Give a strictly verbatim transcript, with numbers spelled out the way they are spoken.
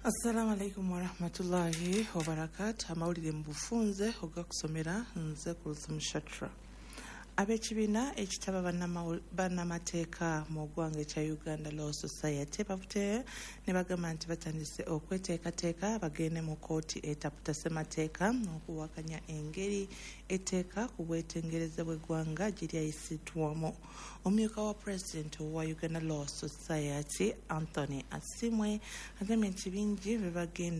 Assalamu alaikum wa rahmatullahi wa barakatuh. Amawulire mu bufunze ogakusomera nze Kulthum Shatra. Ab'ekibiina ekitaba bannamateeka mu ggwanga ekya Uganda Law Society bavuddeyo ne bagamba nti batandise okweteekateeka bagende mu kkooti etaputa ssemateeka okuwakanya engeri etteeka ku bwetengereze bw'eggwanga gye lyayisiddwamu. Omumyuka wa pulezidenti wa Uganda Law Society Anthony Asimwe agambye nti bingi bye bagenda